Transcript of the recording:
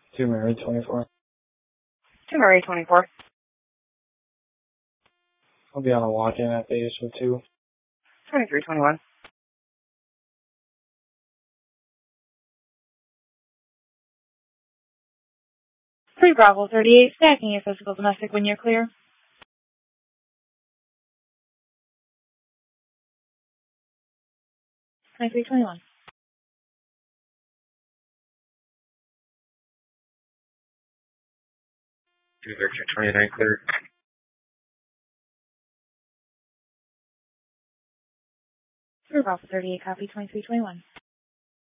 2 Mary 24. 2 Mary 24. I'll be on a walk-in at base with 2. 2321. 3 Bravo 38, stacking your physical domestic when you're clear. 2321. 29 clear. 3 Bravo 38, copy 2321.